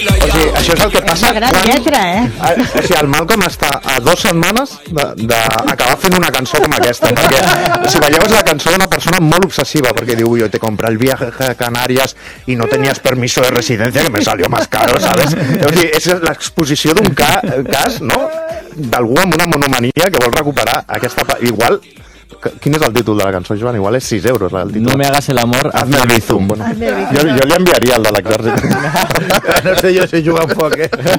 O sigui, això és el que passa Una gran lletra, o sigui, el Malcolm està a 2 setmanes d'acabar fent una cançó com aquesta, perquè si veieu és la cançó d'una persona molt obsessiva, perquè diu, yo te compré el viaje a Canarias y no tenías permiso de residencia que me salió más caro, ¿sabes? O sigui, és l'exposició d'un cas, no?, d'algú amb una monomania que vol recuperar aquesta... Igual... Quin és el títol de la cançó, Joan? Igual és 6 euros el títol. No me hagas el amor, hazme el bizum. Bueno, jo li enviaria el de l'exèrcit. No sé jo si jugar un poc,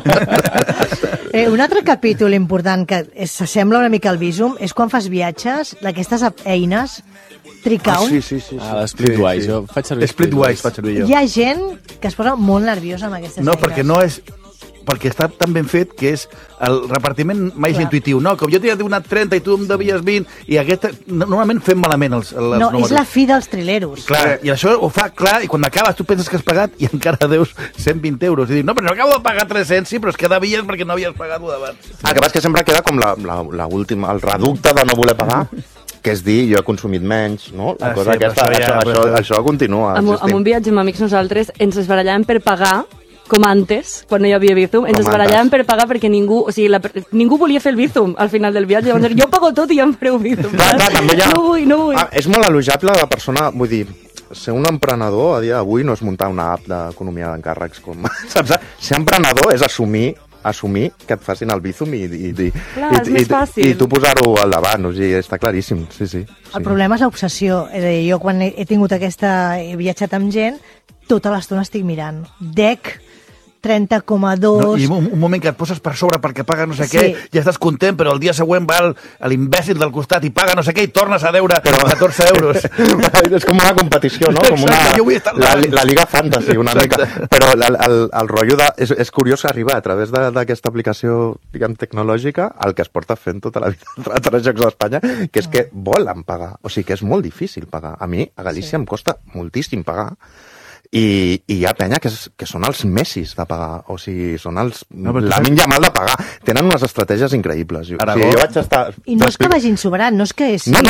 Un altre capítol important que s'assembla una mica al Bizum és quan fas viatges, d'aquestes eines, Tricount. Sí. l'Splitwise, jo faig servir Splitwise faig servir jo. Hi ha gent que es posa molt nerviosa amb aquestes No, eines. perquè no és... perquè està tan ben fet que és el repartiment més intuïtiu. No, com jo t'he donat 30 i tu em devies 20 i aquesta... Normalment fem malament els No, números. és la fi dels trileros. Clar, i això ho fa clar, i quan acabes tu penses que has pagat i encara deus 120 euros. I dius, no, però no acabo de pagar 300, sí, però és que devies perquè no havies pagat-ho d'abans. El que passa que sempre queda com la última, el reducte de no voler pagar, que és dir, jo he consumit menys, no? La cosa aquesta, això continua. Amb un viatge amb amics nosaltres ens esbarallàvem per pagar, com antes, quan no hi havia Bizum, ens esbarallàvem per pagar perquè ningú volia fer el Bizum al final del viatge. Llavors, jo pago tot i ja em fareu Bizum. Clar, també hi ha... No vull. És molt elogiable la persona, vull dir, ser un emprenedor a dia d'avui no és muntar una app d'economia d'encàrrecs, com, saps? Ser emprenedor és assumir que et facin el Bizum Clar, és més fàcil. i tu posar-ho al davant, o sigui, està claríssim, sí. El problema és l'obsessió. És a dir, jo quan he tingut he viatjat amb gent, tota l'estona estic mirant. DEC, 30,2... No, i un moment que et poses per sobre perquè paga no sé què, ja estàs content, però el dia següent va l'imbècil del costat i paga no sé què i tornes a deure 14 euros. És com una competició, no? Com la Liga Fantasy, una mica. Però el rotllo és curiós arribar a través d'aquesta aplicació, diguem, tecnològica, el que es porta fent tota la vida a tres jocs d'Espanya, que és que volen pagar. O sigui, que és molt difícil pagar. A mi, a Galícia, em costa moltíssim pagar. I hi ha penya que són els Messis de pagar, o sigui, són els Lamine Yamal de pagar. Tenen unes estratègies increïbles. O sigui, jo vaig estar... I no és que vagin sobrant, no és que... No,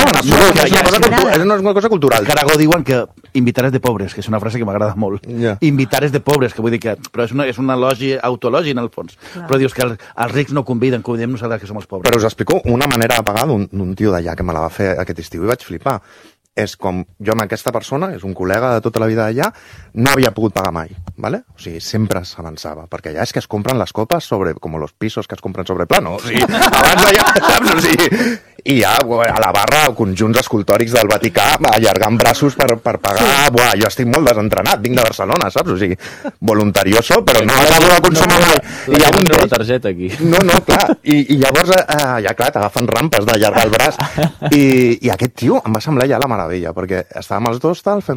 és una cosa cultural. Caragó diuen que invitares de pobres, que és una frase que m'agrada molt. Invitares de pobres, que vull dir que... Però és una autologi, en el fons. Però dius que els rics no conviden nosaltres que som els pobres. Però us explico una manera de pagar d'un tio d'allà que me la va fer aquest estiu i vaig flipar. És com jo amb aquesta persona, és un col·lega de tota la vida d'allà, no havia pogut pagar mai, ¿vale? O sigui, sempre s'avançava, perquè allà és que es compren les copes sobre, com los pisos que es compren sobre plano, o sigui, abans d'allà, saps? O sigui, i ja a la barra conjunts escultòrics del Vaticà allargant braços per pagar. Buah, jo estic molt desentrenat, vinc de Barcelona, saps? O sigui, voluntarioso, però no acabo de consumir mai. I hi ha la targeta aquí. No, clar. I llavors, ja clar, t'agafen rampes d'allargar el braç. I aquest tio em va semblar ja la meravella, perquè estàvem els dos tal, fent